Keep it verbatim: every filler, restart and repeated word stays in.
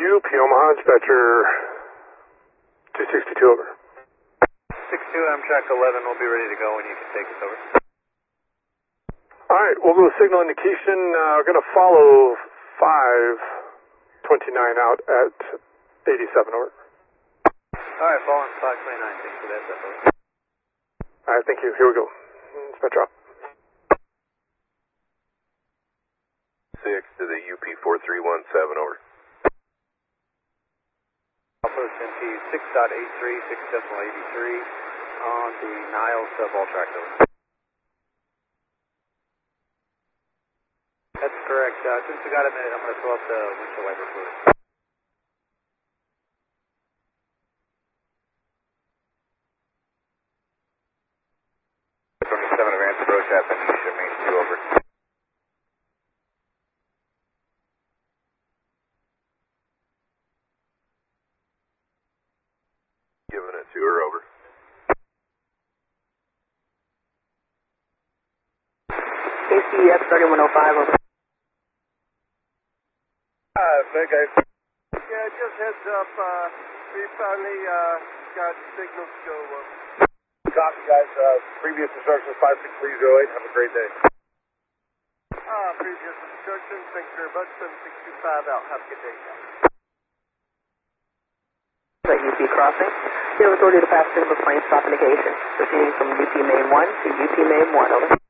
U P Omaha, dispatcher two sixty-two, over. six two, Amtrak eleven will be ready to go when you can take us over. Alright, we'll go signal indication. Uh, we're going to follow five twenty-nine out at eighty-seven, over. Alright, following five twenty-nine, thanks for that, over. Alright, thank you. Here we go. Dispatcher out. six to the U P four three one seven, over. Outpost M T six dot eight three, six decimal eighty-three on the Nile sub-all track, over. That's correct. Uh, since we got a minute, I'm going to throw up the windshield wiper fluid. twenty-seven advance approach, Appalachian Main two, over. Giving it to her, over. K C X thirty-one oh five, over. Uh, big guy. Yeah, just heads up, uh, we finally, uh, got signals to go up. Copy, guys. Uh, previous instructions five six three zero eight. Have a great day. Ah, previous instructions, thanks very much, seven six two five out, have a good day. At U P crossing, you have authority to pass signal plane stop indication. Proceeding from U P main one to U P main one, over.